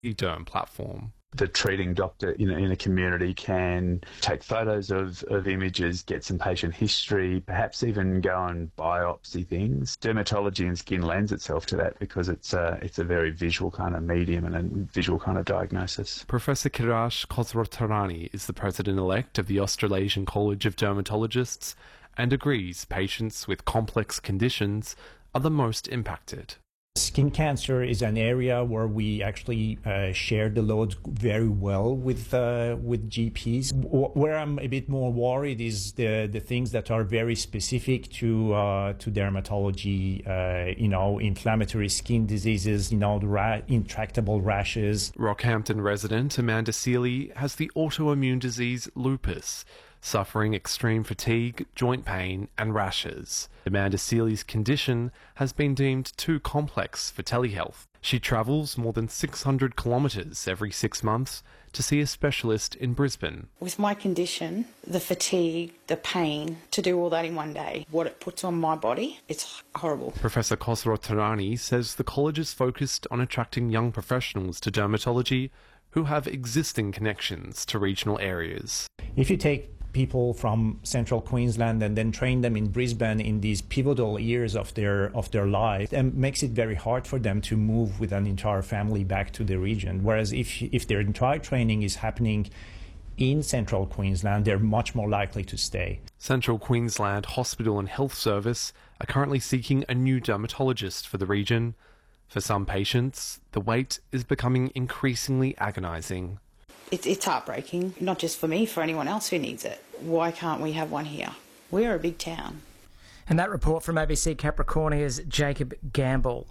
eDerm platform. The treating doctor in a community can take photos of images, get some patient history, perhaps even go and biopsy things. Dermatology and skin lends itself to that because it's a very visual kind of medium and a visual kind of diagnosis. Professor Kailash Khosrowshahi is the president-elect of the Australasian College of Dermatologists and agrees patients with complex conditions are the most impacted. Skin cancer is an area where we actually share the load very well with GPs. Where I'm a bit more worried is the things that are very specific to dermatology. Inflammatory skin diseases. The intractable rashes. Rockhampton resident Amanda Seeley has the autoimmune disease lupus, suffering extreme fatigue, joint pain and rashes. Amanda Seeley's condition has been deemed too complex for telehealth. She travels more than 600 kilometres every 6 months to see a specialist in Brisbane. With my condition, the fatigue, the pain, to do all that in one day, what it puts on my body, it's horrible. Professor Khosrowshahi says the college is focused on attracting young professionals to dermatology who have existing connections to regional areas. If you take people from central Queensland and then train them in Brisbane in these pivotal years of their life, it makes it very hard for them to move with an entire family back to the region. Whereas if their entire training is happening in central Queensland, they're much more likely to stay. Central Queensland Hospital and Health Service are currently seeking a new dermatologist for the region. For some patients, the wait is becoming increasingly agonising. It's heartbreaking, not just for me, for anyone else who needs it. Why can't we have one here? We're a big town. And that report from ABC Capricornia's Jacob Gamble.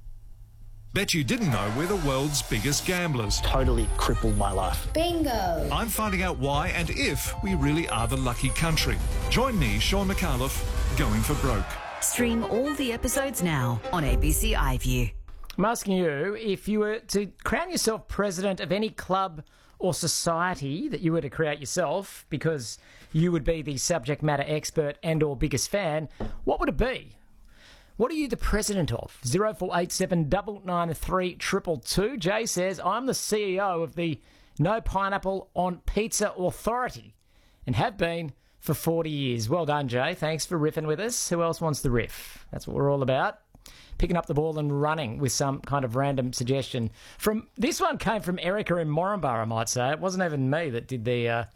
Bet you didn't know we're the world's biggest gamblers. Totally crippled my life. Bingo! I'm finding out why and if we really are the lucky country. Join me, Sean McAuliffe, Going for Broke. Stream all the episodes now on ABC iView. I'm asking you, if you were to crown yourself president of any club or society that you were to create yourself, because you would be the subject matter expert and or biggest fan, what would it be? What are you the president of? 0487 993 222. Jay says, I'm the CEO of the No Pineapple on Pizza Authority and have been for 40 years. Well done, Jay. Thanks for riffing with us. Who else wants the riff? That's what we're all about. Picking up the ball and running with some kind of random suggestion. This one came from Erica in Moranbah, I might say. It wasn't even me that did I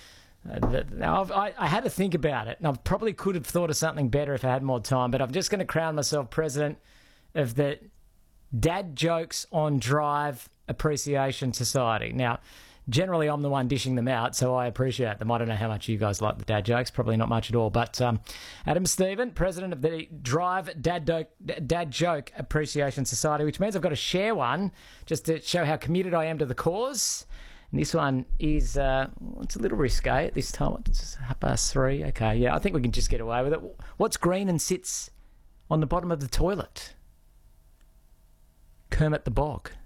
had to think about it, and I probably could have thought of something better if I had more time, but I'm just going to crown myself president of the Dad Jokes on Drive Appreciation Society. Now, generally, I'm the one dishing them out, so I appreciate them. I don't know how much you guys like the dad jokes. Probably not much at all. But Adam Stephen, president of the Drive Dad Joke Appreciation Society, which means I've got to share one just to show how committed I am to the cause. And this one is, it's a little risque at this time. It's 3:30. Okay, yeah, I think we can just get away with it. What's green and sits on the bottom of the toilet? Kermit the Bog.